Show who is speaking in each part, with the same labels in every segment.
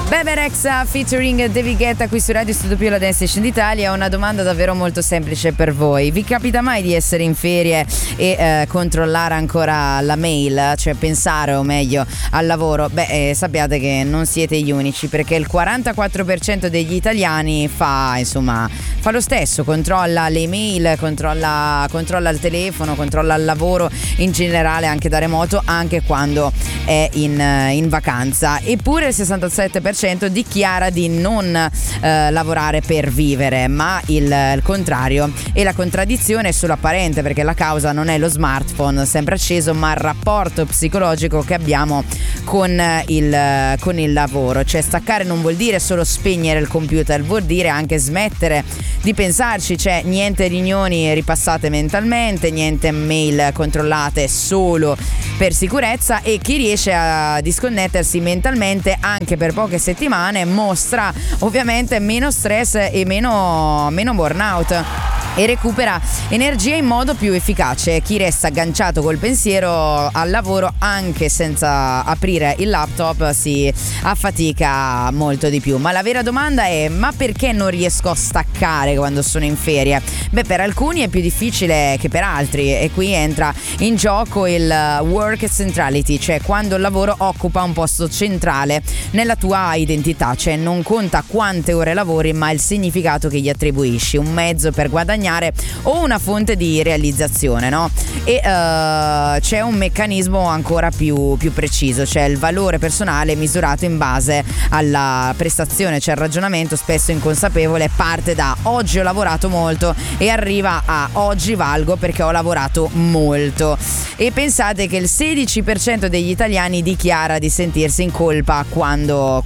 Speaker 1: Bebe Rexha featuring David Guetta qui su Radio Studio Più, la Dance Station d'Italia. Una domanda davvero molto semplice per voi: vi capita mai di essere in ferie e controllare ancora la mail, cioè pensare o meglio al lavoro? Sappiate che non siete gli unici, perché il 44% degli italiani fa lo stesso, controlla le email, controlla il telefono, controlla il lavoro in generale anche da remoto, anche quando è in vacanza. Eppure il 67% dichiara di non lavorare per vivere, ma il contrario. E la contraddizione è solo apparente, perché la causa non è lo smartphone sempre acceso, ma il rapporto psicologico che abbiamo con il lavoro. Cioè, staccare non vuol dire solo spegnere il computer, vuol dire anche smettere di pensarci. Cioè, niente riunioni ripassate mentalmente, niente mail controllate solo per sicurezza, e chi riesce a disconnettersi mentalmente anche per poche settimane mostra ovviamente meno stress e meno burnout, e recupera energia in modo più efficace. Chi resta agganciato col pensiero al lavoro anche senza aprire il laptop si affatica molto di più. Ma la vera domanda è: ma perché non riesco a staccare quando sono in ferie? Per alcuni è più difficile che per altri, e qui entra in gioco il work centrality, cioè quando il lavoro occupa un posto centrale nella tua identità. Cioè, non conta quante ore lavori, ma il significato che gli attribuisci, un mezzo per guadagnare o una fonte di realizzazione, no? E c'è un meccanismo ancora più preciso, cioè il valore personale misurato in base alla prestazione. Cioè, il ragionamento spesso inconsapevole parte da oggi ho lavorato molto e arriva a oggi valgo perché ho lavorato molto. E pensate che il 16% degli italiani dichiara di sentirsi in colpa quando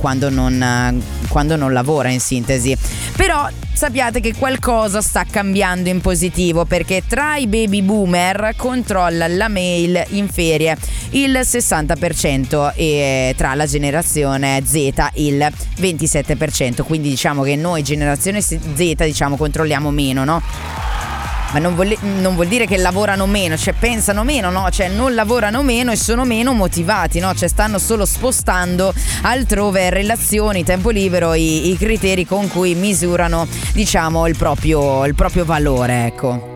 Speaker 1: non lavora, in sintesi. Però sappiate che qualcosa sta cambiando in positivo, perché tra i baby boomer controlla la mail in ferie il 60% e tra la generazione Z il 27%. Quindi diciamo che noi generazione Z controlliamo meno, no? Ma non vuol dire che lavorano meno, cioè pensano meno, no? Cioè non lavorano meno e sono meno motivati, no? Cioè stanno solo spostando altrove relazioni, tempo libero, i criteri con cui misurano, il proprio valore, ecco.